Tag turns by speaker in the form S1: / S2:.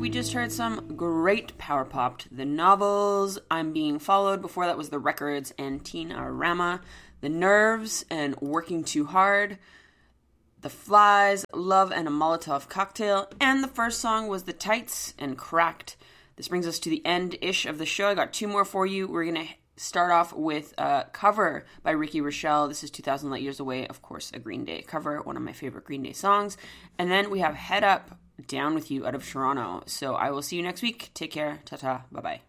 S1: we just heard some great power pop. The Novels, I'm Being Followed. Before that was The Records and Tina Rama. The Nerves and Working Too Hard. The Flies, Love and a Molotov Cocktail. And the first song was The Tights and Cracked. This brings us to the end-ish of the show. I got two more for you. We're going to start off with a cover by Ricky Rochelle. This is 2,000 Light Years Away, of course, a Green Day cover, one of my favorite Green Day songs. And then we have Head Up, Down With You out of Toronto. So I will see you next week. Take care. Ta-ta. Bye-bye.